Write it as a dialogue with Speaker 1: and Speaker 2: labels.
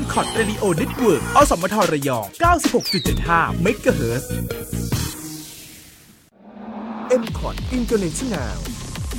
Speaker 1: คอร์ดเรดิโอเน็ตเวิร์กอสมทระยอง 96.75 เมกะเฮิรตซ์ M-Cot International